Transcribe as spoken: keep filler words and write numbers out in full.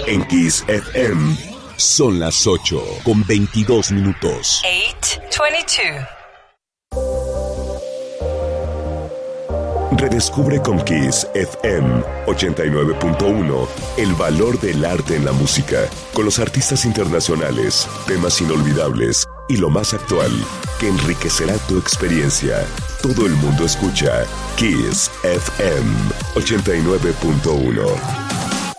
En Kiss F M. Son las ocho con veintidós minutos. ocho veintidós. Redescubre con Kiss F M ochenta y nueve punto uno el valor del arte en la música, con los artistas internacionales, temas inolvidables y lo más actual, que enriquecerá tu experiencia. Todo el mundo escucha Kiss F M ochenta y nueve punto uno.